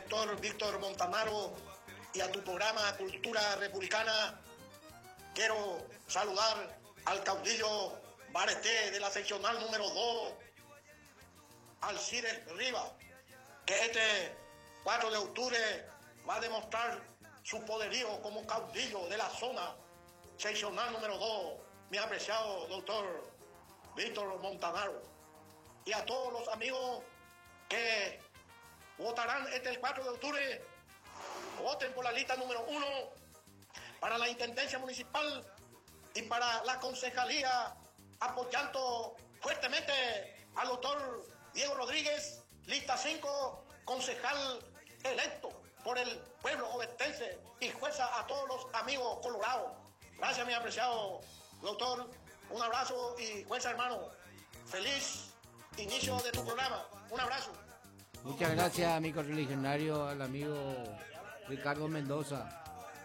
doctor Víctor Montanaro, y a tu programa Cultura Republicana. Quiero saludar al caudillo Bareté de la seccional número 2, Alcides Rivas, que este 4 de octubre va a demostrar su poderío como caudillo de la zona seccional número 2, mi apreciado doctor Víctor Montanaro. Y a todos los amigos que votarán este 4 de octubre, voten por la lista número 1 para la Intendencia Municipal y para la Concejalía, apoyando fuertemente al doctor Diego Rodríguez, lista 5, concejal electo por el pueblo ovetense, y fuerza a todos los amigos colorados. Gracias, mi apreciado doctor. Un abrazo y fuerza, hermano. Feliz inicio de tu programa. Un abrazo. Muchas gracias, amigo religionario, al amigo Ricardo Mendoza,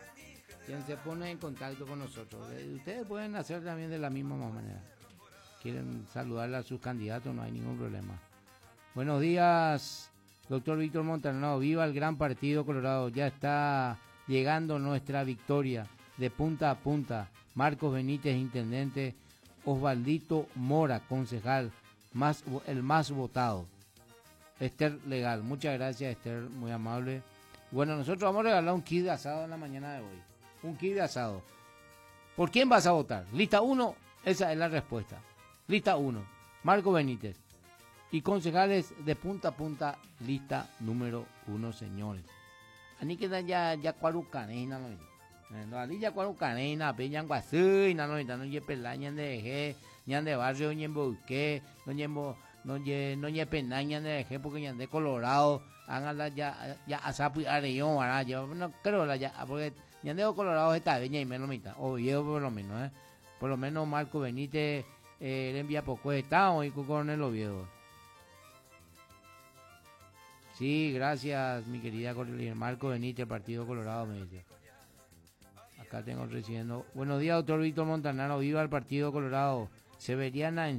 quien se pone en contacto con nosotros. Ustedes pueden hacer también de la misma manera. Quieren saludar a sus candidatos, no hay ningún problema. Buenos días, doctor Víctor Montanaro. Viva el gran partido Colorado. Ya está llegando nuestra victoria de punta a punta. Marcos Benítez, intendente. Osvaldito Mora, concejal, el más votado. Esther Legal, muchas gracias, Esther, muy amable. Bueno, nosotros vamos a regalar un kit de asado en la mañana de hoy. Un kit de asado. ¿Por quién vas a votar? Lista 1, esa es la respuesta. Lista 1, Marco Benítez. Y concejales de punta a punta, lista número 1, señores. Ani que ya cuarucanena, no ali ya cuarucanena, peñan guasui, no ye pelaña de ñan de barrio, ñan bouquet, no ye penaña de porque ñan de Colorado, háganla ya asapu arellón, ¿verdad? Yo no creo la ya, porque ñan de Colorado está beña y menos mitad, o viejo por lo menos, por lo menos Marco Benítez le envía poco estado y con el Oviedo. Sí, gracias, mi querida Cordelia. Marco Benítez, Partido Colorado, me dice. Acá tengo recibiendo. Buenos días, doctor Víctor Montanaro. Viva el Partido Colorado. Severiana en